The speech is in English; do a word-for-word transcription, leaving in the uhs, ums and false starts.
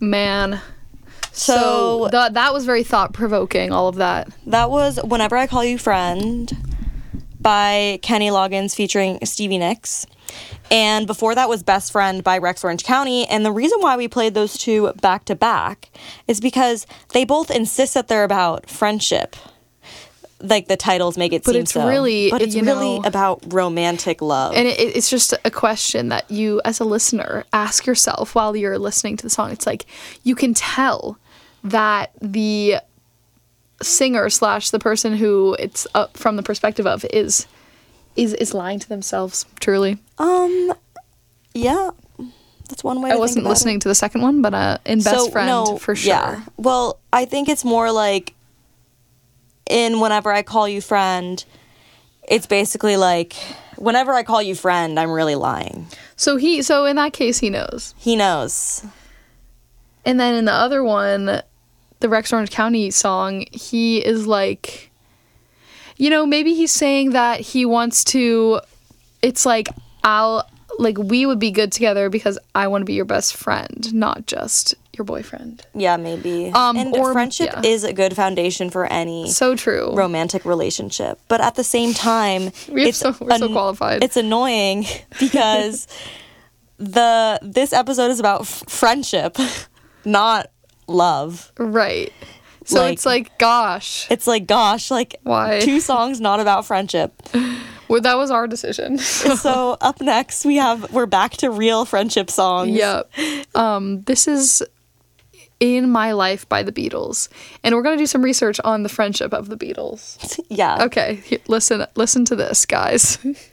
Man. So, So th- that was very thought-provoking, all of that. that was Whenever I Call You Friend by Kenny Loggins featuring Stevie Nicks. And before that was Best Friend by Rex Orange County. And the reason why we played those two back to back is because they both insist that they're about friendship. Like the titles make it But seem it's so. really, But it's you really know, about romantic love. And it, it's just a question that you, as a listener, ask yourself while you're listening to the song. It's like, you can tell that the singer slash the person who it's up from the perspective of is is is lying to themselves, truly. Um, yeah, that's one way to I wasn't think about listening it. to the second one, but uh, in Best So, Friend, no, for sure. Yeah. Well, I think it's more like in Whenever I Call You Friend, it's basically like, whenever I call you friend, I'm really lying. So he, so in that case, he knows. He knows. And then in the other one, the Rex Orange County song, he is like, you know, maybe he's saying that he wants to, it's like, I'll, like, we would be good together because I want to be your best friend, not just your boyfriend. Yeah, maybe. Um, and or- friendship yeah. is a good foundation for any So true. romantic relationship. But at the same time, We're it's so- we're so an- qualified. It's annoying because the this episode is about f- friendship, not love. Right. So Like- it's like, gosh, It's like, gosh, like Why? two songs not about friendship. well, that was our decision. So up next we have we're back to real friendship songs. Yep. Um, this is In My Life by the Beatles. And we're going to do some research on the friendship of the Beatles. Yeah. Okay, here, listen listen to this, guys.